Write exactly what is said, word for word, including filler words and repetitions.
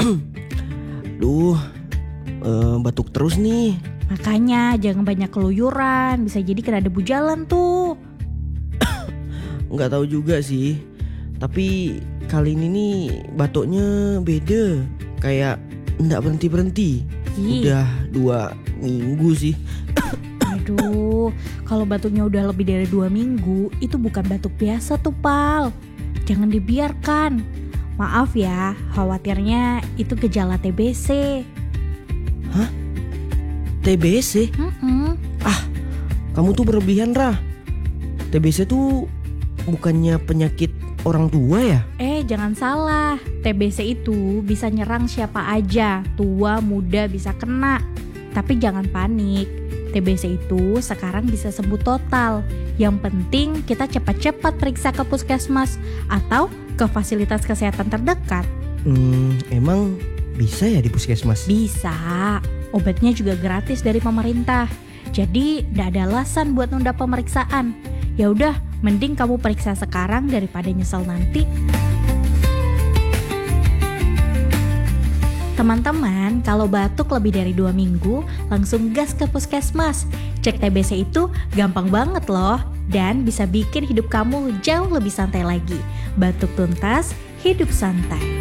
Duh, eh, batuk terus nih. Makanya jangan banyak keluyuran, bisa jadi kena debu jalan tuh. Nggak tahu juga sih. Tapi kali ini nih batuknya beda. Kayak nggak berhenti-berhenti. Ih. Udah dua minggu sih. Aduh, kalau batuknya udah lebih dari dua minggu, itu bukan batuk biasa tuh, Pal. Jangan dibiarkan. Maaf ya, khawatirnya itu gejala T B C. Hah? T B C? Mm-mm. Ah, kamu tuh berlebihan, Ra. T B C tuh bukannya penyakit orang tua ya? Eh, jangan salah. T B C itu bisa nyerang siapa aja, tua, muda bisa kena. Tapi jangan panik. T B C itu sekarang bisa sembuh total. Yang penting kita cepat-cepat periksa ke puskesmas atau ke fasilitas kesehatan terdekat. Hmm, emang bisa ya di puskesmas? Bisa. Obatnya juga gratis dari pemerintah. Jadi gak ada alasan buat nunda pemeriksaan. Ya udah, mending kamu periksa sekarang daripada nyesel nanti. Teman-teman, kalau batuk lebih dari dua minggu, langsung gas ke puskesmas. Cek T B C itu gampang banget loh, dan bisa bikin hidup kamu jauh lebih santai lagi. Batuk tuntas, hidup santai.